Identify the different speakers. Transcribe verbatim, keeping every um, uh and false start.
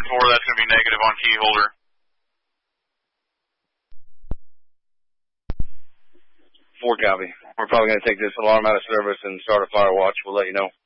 Speaker 1: four, that's going to be negative on key holder.
Speaker 2: Four copy. We're probably going to take this alarm out of service and start a fire watch. We'll let you know.